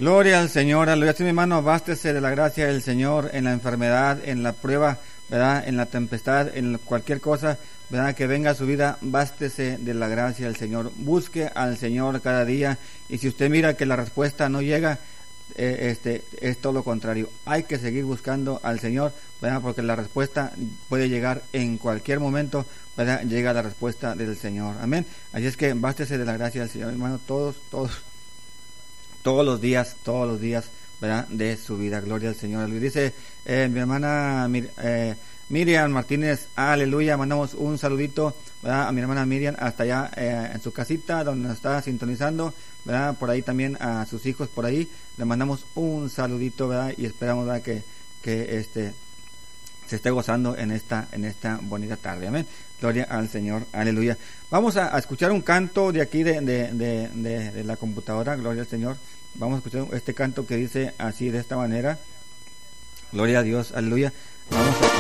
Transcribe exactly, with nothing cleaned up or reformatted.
Gloria al Señor, aleluya. Sí, mi hermano, bástese de la gracia del Señor en la enfermedad, en la prueba, ¿verdad? En la tempestad, en cualquier cosa, ¿verdad? Que venga a su vida, bástese de la gracia del Señor. Busque al Señor cada día, y si usted mira que la respuesta no llega, eh, este es todo lo contrario. Hay que seguir buscando al Señor, ¿verdad? Porque la respuesta puede llegar en cualquier momento, ¿verdad? Llega la respuesta del Señor. Amén. Así es que bástese de la gracia del Señor, hermano, todos, todos. Todos los días, todos los días, ¿verdad? De su vida. Gloria al Señor. Dice eh, mi hermana Mir, eh, Miriam Martínez, aleluya. Mandamos un saludito, ¿verdad? A mi hermana Miriam hasta allá eh, en su casita donde nos está sintonizando, ¿verdad? Por ahí también a sus hijos por ahí. Le mandamos un saludito, ¿verdad? Y esperamos, ¿verdad? Que, que este se esté gozando en esta, en esta bonita tarde. Amén. Gloria al Señor. Aleluya. Vamos a, a escuchar un canto de aquí de, de, de, de, de la computadora. Gloria al Señor. Vamos a escuchar este canto que dice así, de esta manera. Gloria a Dios. Aleluya. Vamos a